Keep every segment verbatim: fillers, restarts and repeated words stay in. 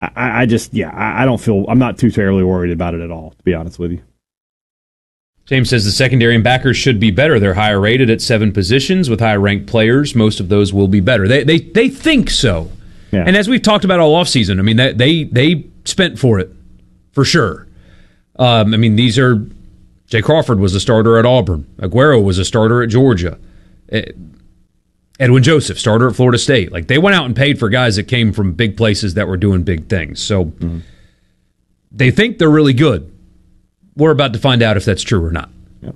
I, I just, yeah, I, I don't feel, I'm not too terribly worried about it at all, to be honest with you. James says the secondary and backers should be better. They're higher rated at seven positions with higher ranked players. Most of those will be better. They they they think so. Yeah. And as we've talked about all offseason, I mean, they they, they spent for it, for sure. Um, I mean, these are, Jay Crawford was a starter at Auburn. Aguero was a starter at Georgia. Edwin Joseph, starter at Florida State. Like, they went out and paid for guys that came from big places that were doing big things. So mm-hmm. they think they're really good. We're about to find out if that's true or not. Because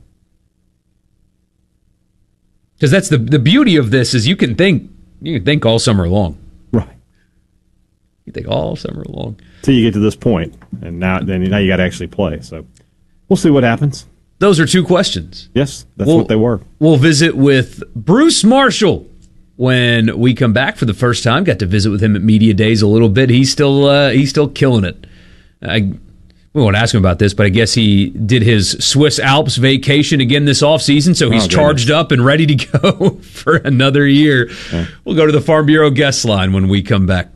yep. that's the the beauty of this is you can think you can think all summer long. Right. You think all summer long. Till you get to this point, and now then now you got to actually play. So we'll see what happens. Those are two questions. Yes, that's we'll, what they were. We'll visit with Bruce Marshall when we come back for the first time. Got to visit with him at Media Days a little bit. He's still uh, he's still killing it. I. We won't ask him about this, but I guess he did his Swiss Alps vacation again this offseason, so he's oh, charged up and ready to go for another year. Okay. We'll go to the Farm Bureau guest line when we come back.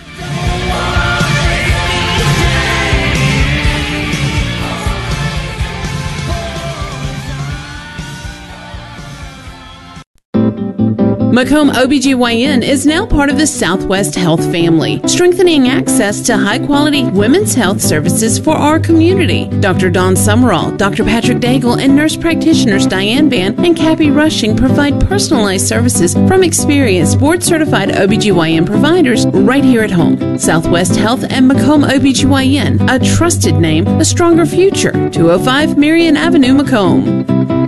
Macomb O B G Y N is now part of the Southwest Health family, strengthening access to high-quality women's health services for our community. Doctor Dawn Summerall, Doctor Patrick Daigle, and nurse practitioners Diane Van and Cappy Rushing provide personalized services from experienced board-certified O B G Y N providers right here at home. Southwest Health and Macomb O B G Y N, a trusted name, a stronger future. two oh five Marion Avenue, Macomb.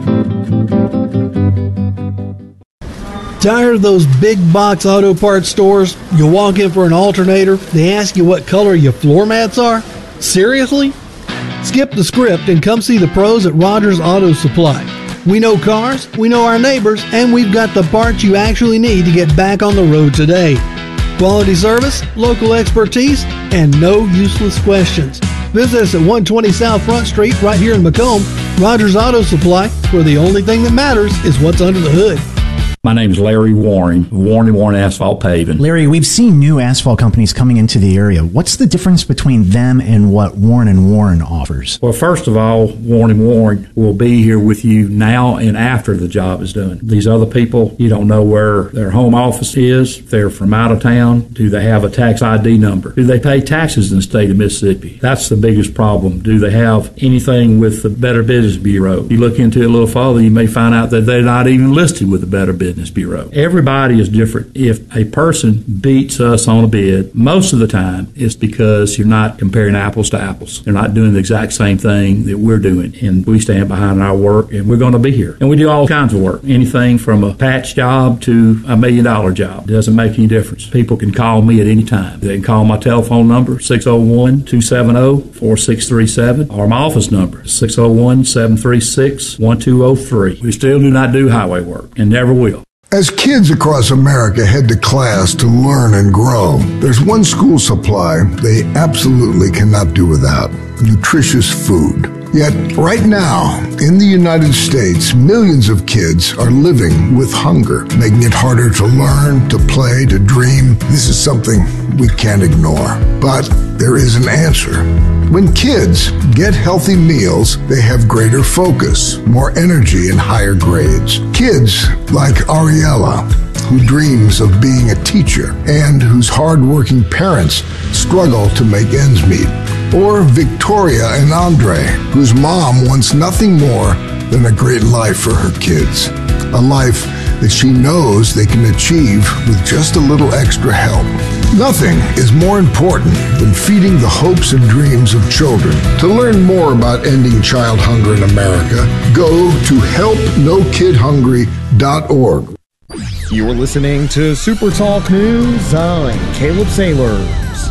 Tired of those big box auto parts stores? You walk in for an alternator, they ask you what color your floor mats are? Seriously? Skip the script and come see the pros at Rogers Auto Supply. We know cars, we know our neighbors, and we've got the parts you actually need to get back on the road today. Quality service, local expertise, and no useless questions. Visit us at one twenty South Front Street right here in Macomb. Rogers Auto Supply, where the only thing that matters is what's under the hood. My name is Larry Warren, Warren and Warren Asphalt Paving. Larry, we've seen new asphalt companies coming into the area. What's the difference between them and what Warren and Warren offers? Well, first of all, Warren and Warren will be here with you now and after the job is done. These other people, you don't know where their home office is. If they're from out of town, do they have a tax I D number? Do they pay taxes in the state of Mississippi? That's the biggest problem. Do they have anything with the Better Business Bureau? You look into it a little further, you may find out that they're not even listed with the Better Business Bureau. Everybody is different. If a person beats us on a bid, most of the time it's because you're not comparing apples to apples. They're not doing the exact same thing that we're doing, and we stand behind our work, and we're going to be here. And we do all kinds of work, anything from a patch job to a million dollar job. It doesn't make any difference. People can call me at any time. They can call my telephone number, six oh one, two seven oh, four six three seven, or my office number, six oh one, seven three six, one two oh three. We still do not do highway work, and never will. As kids across America head to class to learn and grow, there's one school supply they absolutely cannot do without: nutritious food. Yet, right now, in the United States, millions of kids are living with hunger, making it harder to learn, to play, to dream. This is something we can't ignore. But there is an answer. When kids get healthy meals, they have greater focus, more energy, and higher grades. Kids like Ariella, who dreams of being a teacher and whose hardworking parents struggle to make ends meet. Or Victoria and Andre, whose mom wants nothing more than a great life for her kids. A life that she knows they can achieve with just a little extra help. Nothing is more important than feeding the hopes and dreams of children. To learn more about ending child hunger in America, go to help no kid hungry dot org. You're listening to Super Talk News. I'm Caleb Sailors.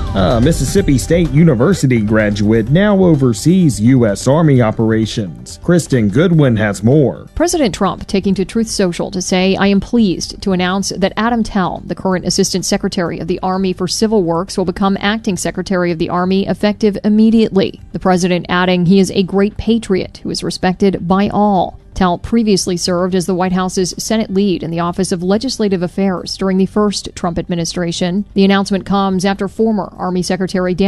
A Mississippi State University graduate now oversees U S Army operations. Kristen Goodwin has more. President Trump taking to Truth Social to say, "I am pleased to announce that Adam Tell, the current Assistant Secretary of the Army for Civil Works, will become Acting Secretary of the Army effective immediately." The president adding he is a great patriot who is respected by all. Tell previously served as the White House's Senate lead in the Office of Legislative Affairs during the first Trump administration. The announcement comes after former Army Secretary Dan